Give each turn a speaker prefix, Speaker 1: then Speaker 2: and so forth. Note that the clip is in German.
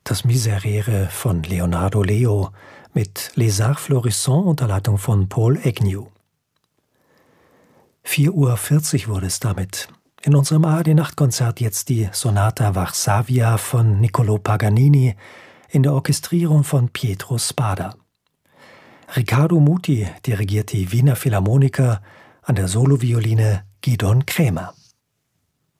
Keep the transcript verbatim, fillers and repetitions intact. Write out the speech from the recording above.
Speaker 1: Das Miserere von Leonardo Leo mit Les Arts Florissants unter Leitung von Paul Agnew. vier Uhr vierzig wurde es damit. In unserem A R D-Nachtkonzert jetzt die Sonata Varsavia von Niccolò Paganini in der Orchestrierung von Pietro Spada. Riccardo Muti dirigiert die Wiener Philharmoniker, an der Solovioline Gidon Kremer.